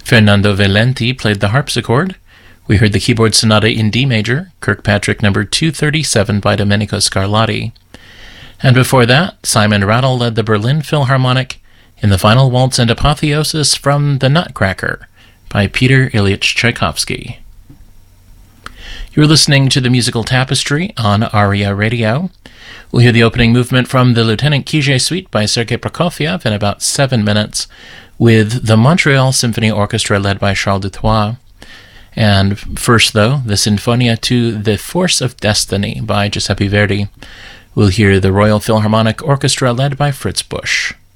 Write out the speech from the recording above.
Fernando Valenti played the harpsichord. We heard the keyboard sonata in D major, Kirkpatrick number 237 by Domenico Scarlatti. And before that, Simon Rattle led the Berlin Philharmonic in the final waltz and apotheosis from The Nutcracker by Peter Ilyich Tchaikovsky. You're listening to the Musical Tapestry on ARIA Radio. We'll hear the opening movement from the Lieutenant Kijé Suite by Sergei Prokofiev in about 7 minutes, with the Montreal Symphony Orchestra led by Charles Dutoit. And first, though, the Sinfonia to the Force of Destiny by Giuseppe Verdi. We'll hear the Royal Philharmonic Orchestra led by Fritz Busch.